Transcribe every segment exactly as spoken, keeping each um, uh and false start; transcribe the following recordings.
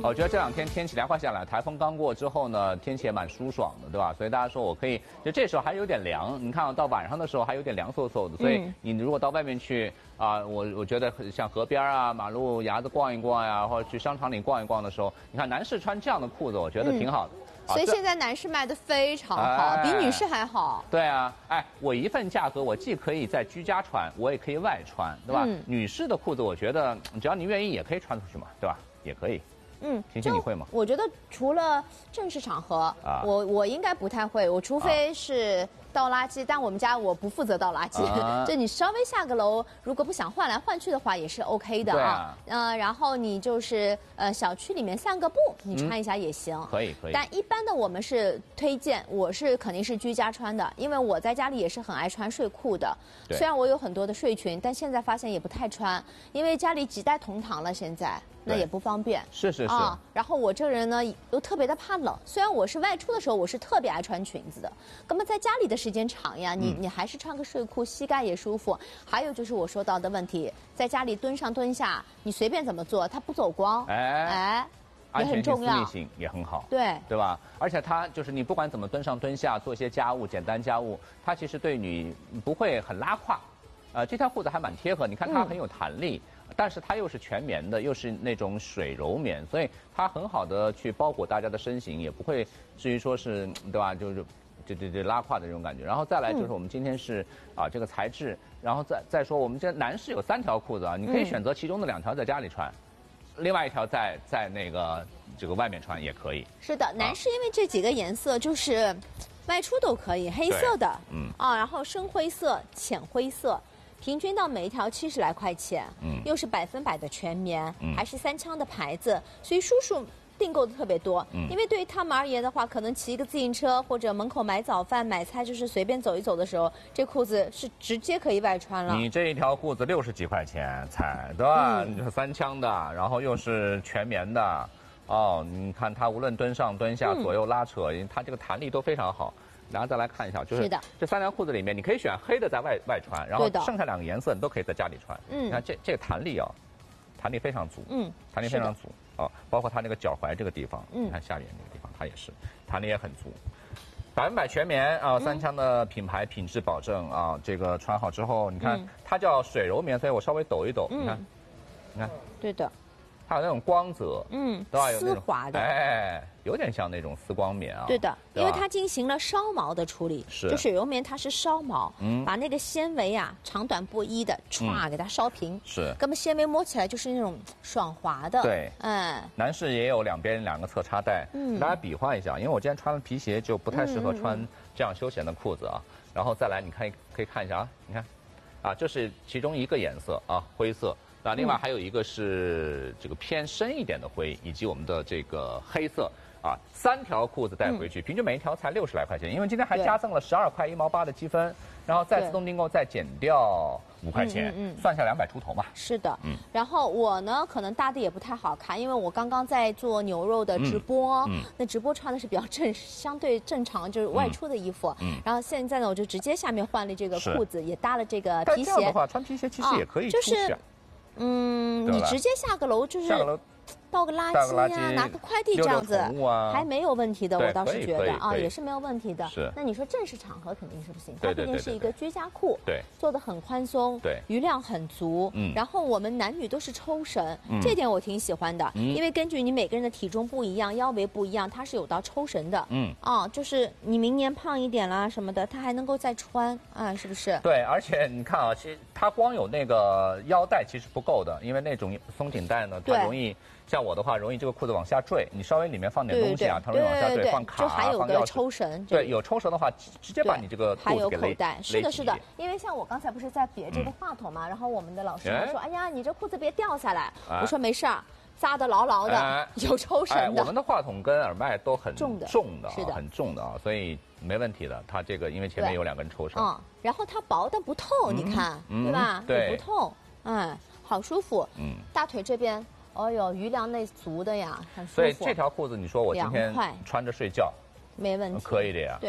我觉得这两天天气凉快下来，台风刚过之后呢，天气也蛮舒爽的，对吧？所以大家说我可以，就这时候还有点凉。你看到晚上的时候还有点凉飕飕的，所以你如果到外面去啊、呃，我我觉得像河边啊、马路牙子逛一逛呀，或者去商场里逛一逛的时候，你看男士穿这样的裤子，我觉得挺好的。 嗯、所以现在男士卖的非常好，哎、比女士还好。 对啊，哎，我一份价格，我既可以在居家穿，我也可以外穿，对吧？嗯、女士的裤子，我觉得只要你愿意，也可以穿出去嘛，对吧？也可以。嗯，晴晴你会吗？ 我觉得除了正式场合，啊、我我应该不太会，我除非是倒垃圾，啊、但我们家我不负责倒垃圾。啊、就你稍微下个楼，如果不想换来换去的话，也是 OK 的啊。呃，然后你就是呃小区里面散个步，你穿一下也行。 嗯、可以可以。 但一般的我们是推荐，我是肯定是居家穿的，因为我在家里也是很爱穿睡裤的。虽然我有很多的睡裙，但现在发现也不太穿，因为家里几代同堂了，现在。那也不方便， 是是是啊。然后我这个人呢，又特别的怕冷。虽然我是外出的时候，我是特别爱穿裙子的，那么在家里的时间长呀，你、嗯、你还是穿个睡裤，膝盖也舒服。还有就是我说到的问题，在家里蹲上蹲下，你随便怎么做，它不走光，哎哎，也很重要， 安全性也很好， 对对吧？而且它就是你不管怎么蹲上蹲下，做一些家务，简单家务，它其实对你不会很拉胯。呃，这条裤子还蛮贴合，你看它很有弹力。嗯，但是它又是全棉的，又是那种水柔棉，所以它很好的去包裹大家的身形，也不会至于说是，对吧？就是这这这拉胯的这种感觉。然后再来就是我们今天是啊这个材质，然后再再说我们这男士有三条裤子啊，你可以选择其中的两条在家里穿，另外一条在在那个这个外面穿也可以。 是的，男士因为这几个颜色就是外出都可以，黑色的，嗯啊，然后深灰色、浅灰色。平均到每一条七十来块钱，嗯，又是百分百的全棉，嗯，还是三枪的牌子，所以叔叔订购的特别多。嗯，因为对于他们而言的话，可能骑一个自行车或者门口买早饭、买菜，就是随便走一走的时候，这裤子是直接可以外穿了。 你这一条裤子六十几块钱才，对吧？嗯、你是三枪的，然后又是全棉的，哦，你看它无论蹲上蹲下、左右拉扯，嗯、它这个弹力都非常好。然后再来看一下，就是这三条裤子里面，你可以选黑的在外外穿，然后剩下两个颜色你都可以在家里穿。嗯，你看这这个弹力啊，弹力非常足。嗯，弹力非常足啊，包括它那个脚踝这个地方，嗯，你看下面那个地方，它也是弹力也很足。百分百全棉啊，三枪的品牌品质保证啊，这个穿好之后，你看它叫水柔棉，所以我稍微抖一抖，你看，你看， 对的。 它有那种光泽， 嗯， 对吧？ 丝滑的， 哎，有点像那种丝光棉啊。 对的，因为它进行了烧毛的处理， 是， 就水柔棉它是烧毛，嗯，把那个纤维啊长短不一的歘给它烧平， 是， 那么纤维摸起来就是那种爽滑的， 对， 嗯， 男士也有两边两个侧插带，嗯，大家比划一下，因为我今天穿了皮鞋，就不太适合穿这样休闲的裤子啊。然后再来，你看可以看一下啊，你看，啊，这是其中一个颜色啊，灰色。那另外还有一个是这个偏深一点的灰，以及我们的这个黑色啊，三条裤子带回去，平均每一条才六十来块钱。因为今天还加赠了十二块一毛八的积分，然后再自动订购再减掉五块钱，嗯嗯，算下两百出头嘛。 是的，嗯。然后我呢，可能搭的也不太好看，因为我刚刚在做牛肉的直播，嗯，那直播穿的是比较正，相对正常，就是外出的衣服，嗯。然后现在呢，我就直接下面换了这个裤子，也搭了这个皮鞋。 但这样的话，穿皮鞋其实也可以出去。 嗯，你直接下个楼就是倒个垃圾呀、啊，拿个快递这样子， 啊、 还没有问题的。我倒是觉得啊，也是没有问题的。 是。 那你说正式场合肯定是不行，它毕竟是一个居家裤， 对， 做的很宽松， 对， 余量很足。嗯。然后我们男女都是抽绳，嗯、这点我挺喜欢的，嗯、因为根据你每个人的体重不一样、腰围不一样，它是有到抽绳的。嗯。啊，就是你明年胖一点啦什么的，它还能够再穿啊，是不是？ 对，而且你看啊，其实它光有那个腰带其实不够的，因为那种松紧带呢，它容易。像我的话，容易这个裤子往下坠，你稍微里面放点东西啊，它容易往下坠，放卡、 就还有个抽绳。 对，有抽绳的话，直接把你这个还有口袋。是的，是的，因为像我刚才不是在别这个话筒嘛，然后我们的老师说：“哎呀，你这裤子别掉下来。”我说：“没事儿，扎得牢牢的，有抽绳的。” 我们的话筒跟耳麦都很重的， 重的，是的，很重的啊，所以没问题的。它这个因为前面有两根抽绳， 嗯，然后它薄但不透，你看，对吧？ 对， 不透，嗯，好舒服。嗯，大腿这边。哦哟，余量内足的呀，很舒服。 所以这条裤子，你说我今天穿着睡觉， 没问题， 可以的呀。 对，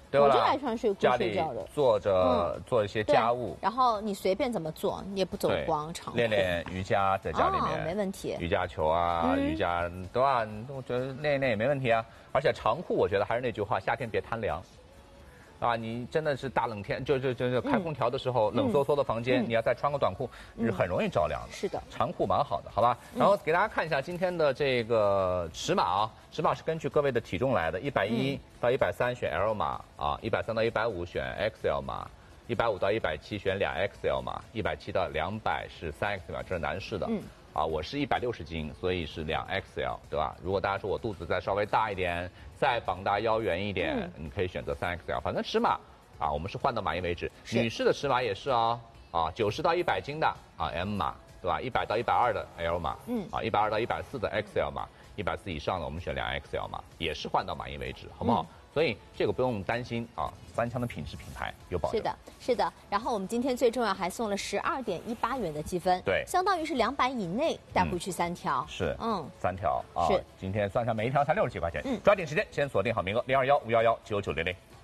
对吧？ 我就爱穿睡裤家里睡觉的， 做着、嗯、做一些家务， 然后你随便怎么做，你也不走光，长裤练练瑜伽在家里面、 哦、没问题， 瑜伽球啊，嗯、瑜伽对吧？我觉得练一练也没问题啊。而且长裤，我觉得还是那句话，夏天别贪凉。啊，你真的是大冷天，就就就就开空调的时候，嗯、冷飕飕的房间，嗯、你要再穿个短裤，嗯、是很容易着凉的。 是的， 长裤蛮好的，好吧？然后给大家看一下今天的这个尺码啊，尺码是根据各位的体重来的，一百一到一百三选 L 码啊，一百三到一百五选 X L 码，一百五到一百七选两 X L 码，一百七到两百是三 X L 码，这是男士的。嗯。啊，我是一百六十斤，所以是两 X L， 对吧？如果大家说我肚子再稍微大一点，再膀大腰圆一点，嗯、你可以选择三 X L。反正尺码啊，我们是换到码一为止。女士的尺码也是哦，啊，九十到一百斤的啊 M 码，对吧？一百到一百二的 L 码，嗯，啊，一百二到一百四的 X L 码，一百四以上的我们选两 X L 码，也是换到码一为止，好不好？嗯、所以这个不用担心啊，三枪的品质品牌有保证。 是的，是的。然后我们今天最重要还送了十二点一八元的积分， 对， 相当于是两百以内带回去三条。 嗯、是，嗯，三条啊。 是， 今天算下每一条才六十几块钱，嗯，抓紧时间先锁定好名额零二幺五幺幺九九零零。